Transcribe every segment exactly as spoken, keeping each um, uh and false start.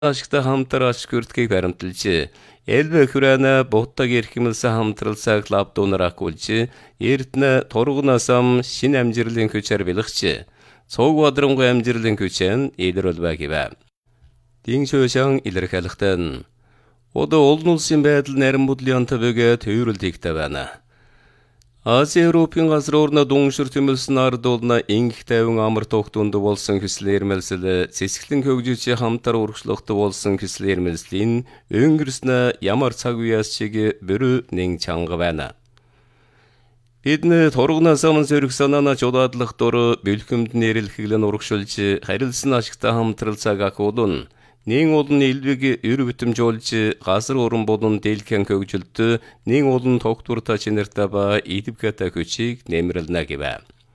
ашигтай хамтар ашиг хүртгийг баримталж, элбэ хүрээна боттаг эрхэмэлсэн хамтралсаг лавдуунаар акуулж, эрдэнэ тургунасам шин амжирлын хүчээр бэлгч, цог бадрангуй амжирлын хүчэн илрүүлбэ гэвэ. Диншөөшөн илэрхийлэхтэн одоо олон улсын байдал нарийн бодлын төвөөгөө төвөөрөлдөгтэй байна. Ази Европын газар орны дунгшир төмөлсөн ард олна инх тайван амар тогтунд болсон хүсэл эрмэлсэл цэцгэлэн хөгжүүлж хамтар урагшлахтай болсон хүсэл эрмэлслийн өнгөрснө ямар цаг үеэс чиг бүрү нэн чанга байна. Бидний тургунаас өмнө зэрэг санаана чулаадлах дор бэлхэмд нэрэлхэглэн урагшуулж харилсан ашигтай хамтрал цаг акуулун нэн олон элбэг өр битэмжүүлж газар орон болон дэлхэн хөгжилтө нэн олон тогтвортой чинэртэй ба идэвхтэй хүчийг нэмэрлэнэ гэвэ.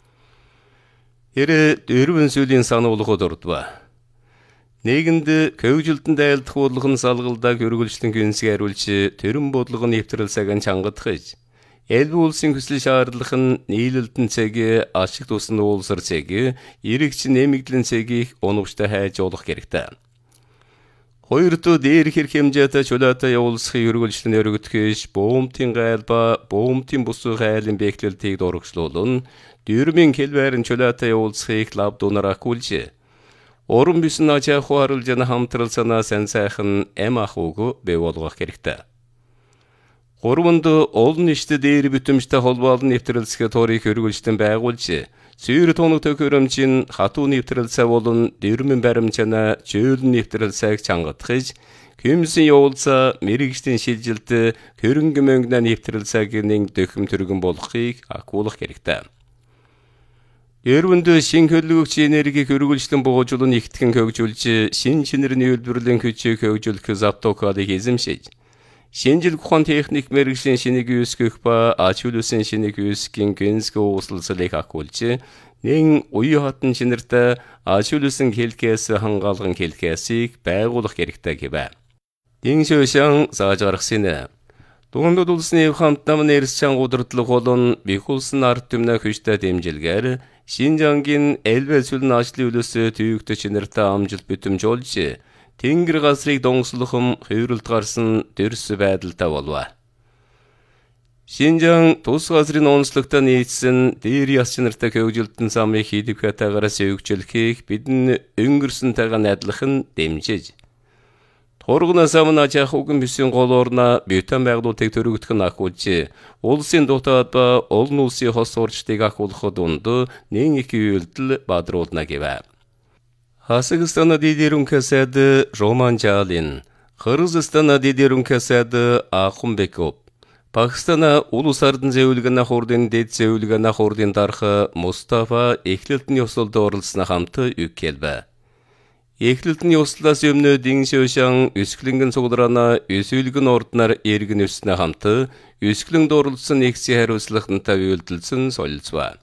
Хэрэг дөрвөн сүлийн сануулгад ордва. Нэгэнд хөгжилтөнд айлдах бодлого нь салгалдаг өргөлжлөн гүнсэг хариулж төрөн бодлого нь нэвтрэлсэг нь чангадахж элбэг улсын хүсэл шаардлага нь нийлэлтэн цэг ашиг тусны уулсар цэг эрэгч нэмэгдлэн цэгийг унагчтай хайж олох хэрэгтэй. Хоёрдоо дээр хэрэг хэмжээтэй чулаатай явуулсахыг өргөлжлөн өргөдөхөж боомтын гайл ба боомтын бусуу гайлын бэхлэлтийг дурагшлуулан дөрмийн хэлбэрэн чулаатай явуулсахыг лавдуунаар акуулж уран бисэн ачаах харуулж яна хамтрал санаа сан сайхан эм ахууг бий болгох хэрэгтэй. Гурванд олон нийтэд дээр бүтэмжтэй холбоолон нэвтрэлсэх торыг өргөлжлөн байгуулж Сүйр тоног төхөөрөмжийн хатуу нэвтрэлсээ болон дэрмэн баримчана жөөлн нэвтрэлсээг чангадахж, хүмсэн явуулсаа мэрэгчдийн шилжилт хөрөнгө мөнгөний нэвтрэлсээг нэг дөхөм төргөн болохыг акуулах хэрэгтэй. Дөрвөнд шин хөлөгч энергийг өргөлжлөн буужуулан ихтгэн хөгжүүлж, шин шинэрний үйлдвэрлэлийн хүчийг хөгжүүлэх завтокадыг эзэмшиж, шинжил ухаан техник мэргэжлийн шинийг үүсгэх ба ач холбогдсон шинийг үүсгэхийн гэнсэг ууслалцлыг акуулж, нэн уян хатан шинэртэй ач холбогдсон хэлхээс хангаалган хэлхээсийг байгуулах хэрэгтэй гэвэ. Диншөөшөн зааж гаргасан. Дундад улсны хамт нам нэрс чангуудэрдлэг болон бих улсын ард түмнэ хүчтэй дэмжилгээр Шинжангийн элбэл сүлэн ажлын үлөөсөө төвөгтэй шинэртэй амжилт бүтэмжүүлж, Тэнгэр газрыг донгослохом хувиралд гарсан дөрс байдалтай болва. Шинжаан тус газрын онцлогтой нийцсэн дээр яс чанартай хөгжилтөн замыг идэвхтэйгаараас өгчлөхийг бидэн өнгөрсөнтэйгээ найдлах нь дэмжиж. Тургунаас өмнө ачаах үгэн бисэн гол орна бютан байгуулалтыг төрөгдөх нь акуулж, улсын дутаад ба олон улсын хос сурчдыг акуулахад дунд нэн их үйлдэл бадруулна гэвэ. Хасагстана дидерункасад Роман Жалин, Кыргызстана дидерункасад Ахун Беков, Пакистана улус ардын зэвүүлгэн ахурдын дэд зэвүүлгэн ахурдын дарха Мустафа эхлэлтэн ёслолд оролцсона хамт үккелбэ. Эхлэлтэн ёслолоос өмнө Диншөөшөн өсгөлөнгөн цугларана өсвөлгөн орднаар эргэн өссөнө хамт өсгөлөнд оролцсон нэгси хариуцлагатай үйлдэлсэн солилцва.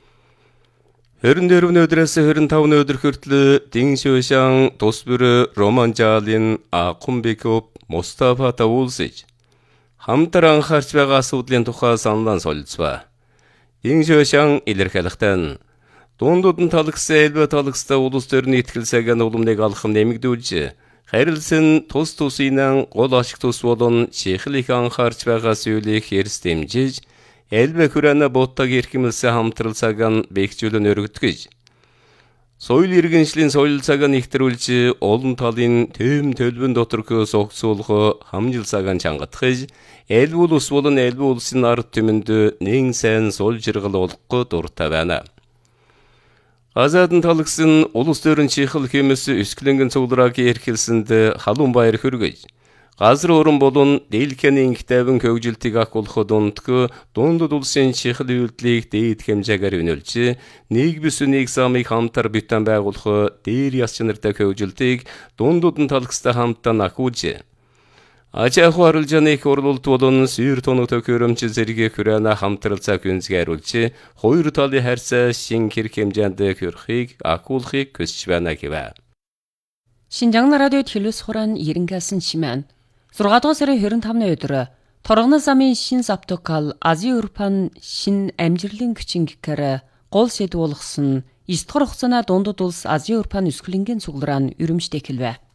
Хөрөн дөрвөн өдрөөс хөрөн тавны өдөр хүртэл Диншөөшөн тус бүр Роман Жалин Ахун Беков Мустафатай уулзаж хамтар анхаарч байгаа асуудлын тухай саналаа солилцва. Диншөөшөн илэрхийлэхдээ дундууд нь талагсан элбэ талагстай улс төрний итгэлсээгэн улмыг алах нэмэгдүүлж, харилсан тус тусынын гол ашиг тус болон чихэл их анхаарч байгаа зүйлийг эрс дэмжиж, элбэ хүрээна боттаг эрхэмэлсэн хамтрал цагаан бэхжүүлэн өргөдгөж, соёл иргэншлийн соёл цагаан ихтрүүлж, олон талын төм төлбөн доторхоос огцуулах хамжил цагаан чангадахж, элбэ улс болон элбэ улсын ард түмэнд нэн сайн сул жиргал олох дуртай байна. Азадын талагсан улс төрийн чихэл хэмэс өсгөлөнгөн цугларааг эрхэлсэнд халуун баяр хүргэж, газар орон болон дэлхийн инхтэйвэн хөгжилтийг акуулахад ундх дундад улсын чихэл үйлдлийг дээд хэмжээгээр өнөлж, нэг бис нэг замыг хамтар бүтэн байгуулах дээр яс чанартай хөгжилтийг дундад нь талагстай хамтан акуулж, ачаах харуулжаны их урлалт болон сүйр тоног төхөөрөмж зэрэг хүрээна хамтралцаа гүнзгий хариулж, хоёр талын харьцаа шин хэрэг хэмжээнд хүрхийг акуулахыг хүсэж байна гэвэ. Шинжаан радиод хэлбэс хураан ерөнхийсэн шимэн зургаадугаар сарын хорин тавны өдөр Торгоно замын шин Завтокал Ази Европын шин амжилтын хүчин гэхээр гол сэдв болгосон эсдгээр хугацааны дундад улс Ази Европын өсгөлөнгийн цуглараан өрөмжтэй хэлвэ.